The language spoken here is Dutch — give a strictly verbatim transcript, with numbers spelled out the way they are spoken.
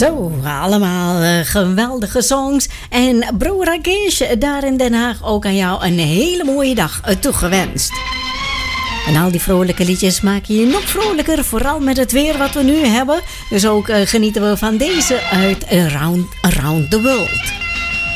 Zo, allemaal uh, geweldige songs. En broer Rakesh, daar in Den Haag ook aan jou een hele mooie dag uh, toegewenst. En al die vrolijke liedjes maken je nog vrolijker, vooral met het weer wat we nu hebben. Dus ook uh, genieten we van deze uit Around, Around the World.